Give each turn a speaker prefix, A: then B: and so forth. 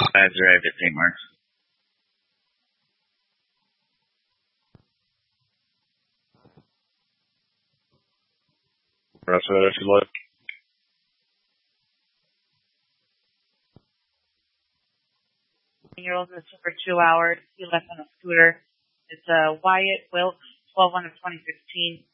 A: I've arrived at St. Mark's.
B: Rest of it if you like.
C: Year-old missing for 2 hours. He left on a scooter. It's Wyatt Wilkes, 12/1/2016.